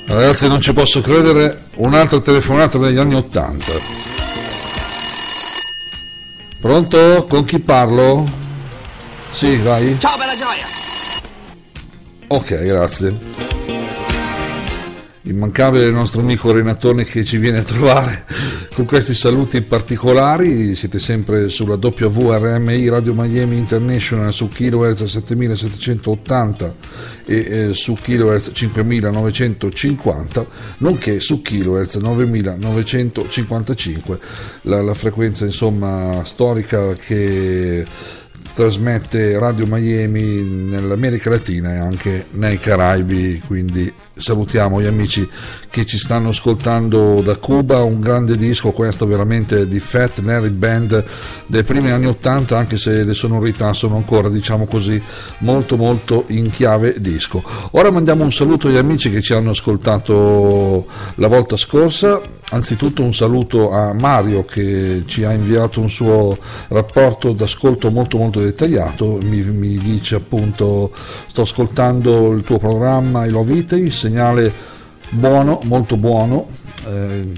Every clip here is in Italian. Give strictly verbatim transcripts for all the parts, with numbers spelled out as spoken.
Ragazzi, non ci posso credere, un'altra telefonata degli anni ottanta. Pronto? Con chi parlo? Sì, vai. Ciao bella gioia. Ok, grazie. Immancabile il nostro amico Renatone che ci viene a trovare con questi saluti particolari. Siete sempre sulla W R M I Radio Miami International su kilohertz settemilasettecentottanta e eh, su kilohertz cinquemilanovecentocinquanta, nonché su kilohertz novemilanovecentocinquantacinque, la, la frequenza insomma storica che trasmette Radio Miami nell'America Latina e anche nei Caraibi, quindi salutiamo gli amici che ci stanno ascoltando da Cuba. Un grande disco questo veramente di Fat Larry Band dei primi anni ottanta, anche se le sonorità sono ancora, diciamo così, molto molto in chiave disco. Ora mandiamo un saluto agli amici che ci hanno ascoltato la volta scorsa. Anzitutto un saluto a Mario che ci ha inviato un suo rapporto d'ascolto molto molto dettagliato. Mi, mi dice appunto: sto ascoltando il tuo programma I Love Italy, segnale buono, molto buono, eh,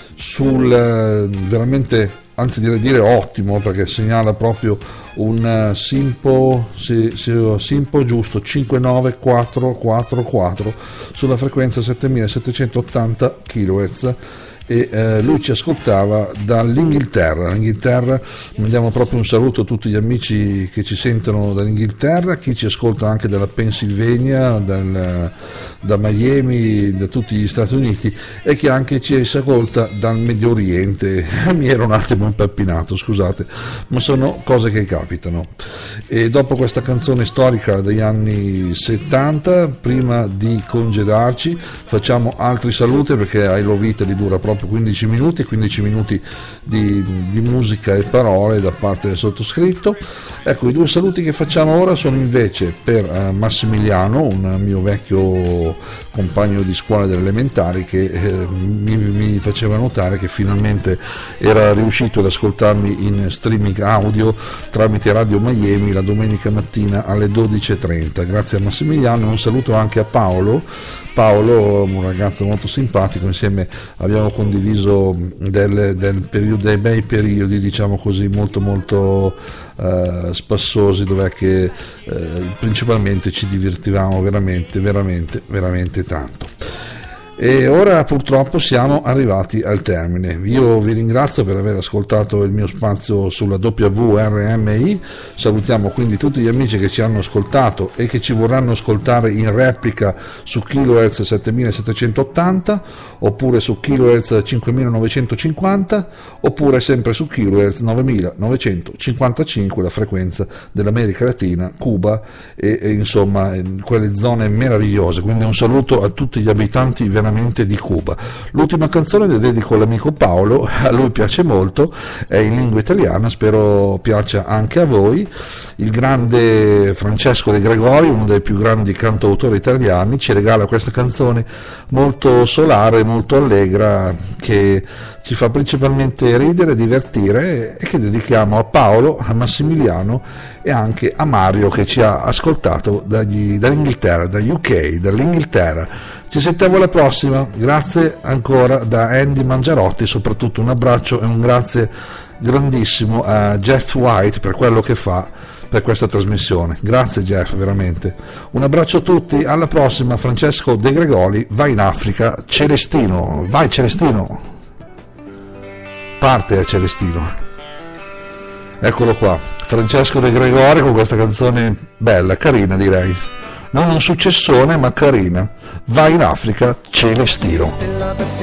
sul eh, veramente, anzi direi dire ottimo, perché segnala proprio un uh, Simpo, sì, sì, Simpo giusto cinque nove quattro quattro quattro sulla frequenza settemilasettecentottanta kilohertz. E eh, lui ci ascoltava dall'Inghilterra. L'Inghilterra, mandiamo proprio un saluto a tutti gli amici che ci sentono dall'Inghilterra, chi ci ascolta anche dalla Pennsylvania, dal, da Miami, da tutti gli Stati Uniti, e chi anche ci ascolta dal Medio Oriente. Mi ero un attimo impappinato, scusate, ma sono cose che capitano. E dopo questa canzone storica degli anni settanta, prima di congedarci, facciamo altri saluti, perché I Love Italy dura proprio quindici minuti, quindici minuti di, di musica e parole da parte del sottoscritto. Ecco, i due saluti che facciamo ora sono invece per uh, Massimiliano, un mio vecchio compagno di scuola delle elementari, che eh, mi, mi faceva notare che finalmente era riuscito ad ascoltarmi in streaming audio tramite Radio Miami la domenica mattina alle dodici e trenta. Grazie a Massimiliano. Un saluto anche a Paolo. Paolo, un ragazzo molto simpatico, insieme abbiamo condiviso del, del periodo, dei bei periodi, diciamo così, molto molto uh, spassosi, dov'è che uh, principalmente ci divertivamo veramente veramente veramente tanto. E ora purtroppo siamo arrivati al termine. Io vi ringrazio per aver ascoltato il mio spazio sulla W R M I. Salutiamo quindi tutti gli amici che ci hanno ascoltato e che ci vorranno ascoltare in replica su kilohertz settemilasettecentottanta, oppure su kilohertz cinquemilanovecentocinquanta, oppure sempre su kilohertz novemilanovecentocinquantacinque, la frequenza dell'America Latina, Cuba e, e insomma in quelle zone meravigliose. Quindi un saluto a tutti gli abitanti veramente di Cuba. L'ultima canzone la dedico all'amico Paolo, a lui piace molto, è in lingua italiana, spero piaccia anche a voi. Il grande Francesco De Gregori, uno dei più grandi cantautori italiani, ci regala questa canzone molto solare, molto allegra, che ci fa principalmente ridere, divertire, e che dedichiamo a Paolo, a Massimiliano e anche a Mario, che ci ha ascoltato dagli, dall'Inghilterra, da U K, dall'Inghilterra. Ci sentiamo alla prossima, grazie ancora da Andy Mangiarotti, soprattutto un abbraccio e un grazie grandissimo a Jeff White per quello che fa per questa trasmissione. Grazie Jeff, veramente. Un abbraccio a tutti, alla prossima. Francesco De Gregori va in Africa. Celestino, vai Celestino, parte Celestino, eccolo qua, Francesco De Gregori con questa canzone bella, carina direi, non un successone ma carina. Va in Africa Celestino.